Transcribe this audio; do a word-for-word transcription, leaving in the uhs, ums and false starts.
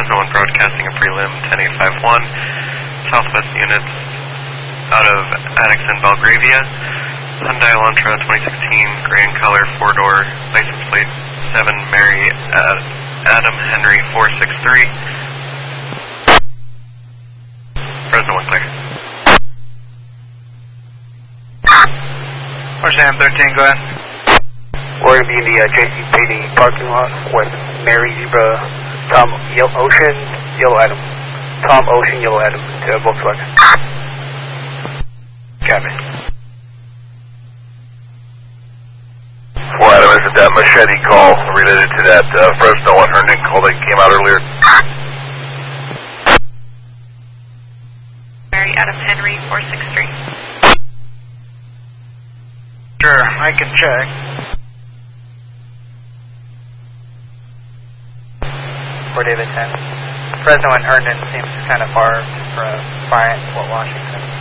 Fresno one broadcasting a prelim ten eight five one. Southwest units out of Addison, Belgravia. Hyundai Elantra twenty sixteen, gray in color, four-door, license plate seven, Mary uh, Adam Henry four six three. Fresno one clear. Where's Sam thirteen, go ahead. We're going to be in the uh, J C Penney parking lot with Mary Zebra, Tom Ye Ocean, Yellow Adam. Tom Ocean, Yellow Adam to Volkswagen. Copy. four Adam, is it that machete call related to that uh, Fresno one Herndon call that came out earlier? Mary Adam Henry four six three. Sure, I can check. For David ten. Fresno and Herndon seems kind of far from Bryant, Fort Washington.